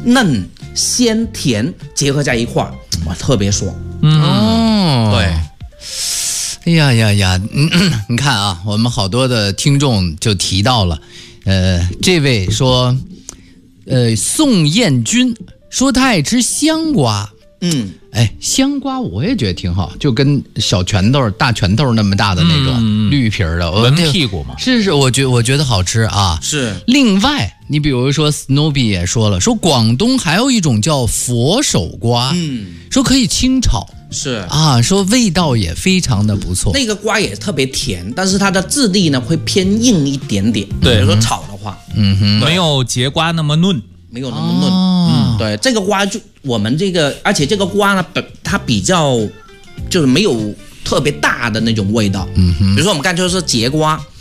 嫩鲜甜结合在一块儿，哇，特别爽。 对。哎呀，你看啊，我们好多的听众就提到了，这位说，宋彦军说他爱吃香瓜，香瓜我也觉得挺好，就跟小拳头、大拳头那么大的那种绿皮的， 闻屁股嘛。 是，我觉得好吃啊。 是。 另外，你比如说 Snoopy 也说了，说广东还有一种叫佛手瓜，说可以清炒。 是啊，说味道也非常的不错。 那个瓜也特别甜，但是它的质地呢会偏硬一点点。 对， 比如说炒的话， 没有节瓜那么嫩， 没有那么嫩。对，这个瓜就我们这个，而且这个瓜呢，它比较就是没有特别大的那种味道。比如说我们刚才说是节瓜，